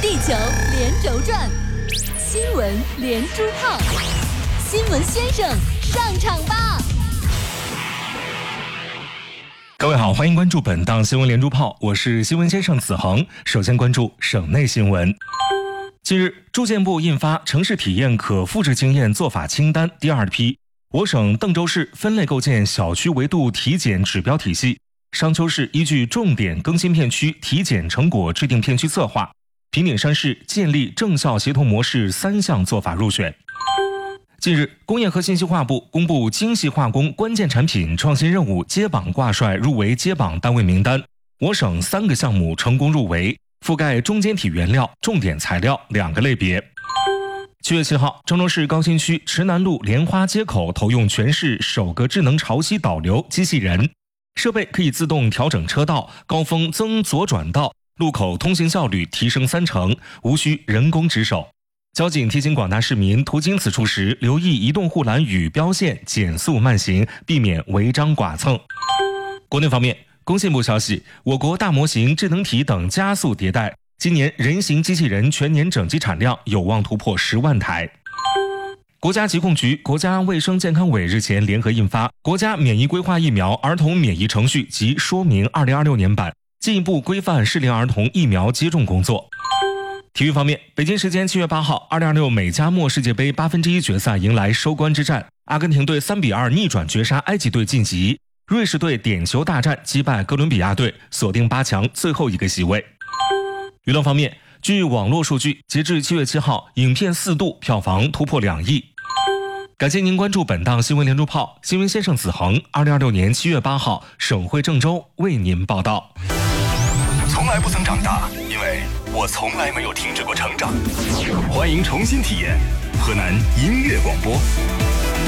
地球连轴转，新闻连珠炮，新闻先生上场吧！ 各位好，欢迎关注本档新闻连珠炮，我是新闻先生子恒。首先关注省内新闻。近日，住建部印发城市体验可复制经验做法清单第二批，我省邓州市分类构建小区维度体检指标体系，商丘市依据重点更新片区体检成果制定片区策划，平顶山市建立正效协同模式3项做法入选。近日，工业和信息化部公布精细化工关键产品创新任务接榜挂帅入围接榜单位名单，我省3个项目成功入围，覆盖中间体原料、重点材料2个类别。7月7号，郑州市高新区池南路莲花街口投用全市首个智能潮汐导流机器人，设备可以自动调整车道，高峰增左转道，路口通行效率提升30%，无需人工值守。交警提醒广大市民途经此处时，留意移动护栏与标线，减速慢行，避免违章剐蹭。国内方面，工信部消息，我国大模型、智能体等加速迭代，今年人形机器人全年整机产量有望突破10万台。国家疾控局、国家卫生健康委日前联合印发《国家免疫规划疫苗儿童免疫程序及说明2026年版》，进一步规范适龄儿童疫苗接种工作。体育方面，北京时间7月8号，2026美加墨世界杯1/8决赛迎来收官之战，阿根廷队3-2逆转绝杀埃及队晋级，瑞士队点球大战击败哥伦比亚队，锁定8强最后一个席位。娱乐方面，据网络数据，截至7月7号，影片《4度》票房突破2亿。感谢您关注本档新闻连珠炮，新闻先生子恒，2026年7月8号，省会郑州为您报道。 从来不曾长大，因为我从来没有停止过成长。欢迎重新体验河南音乐广播。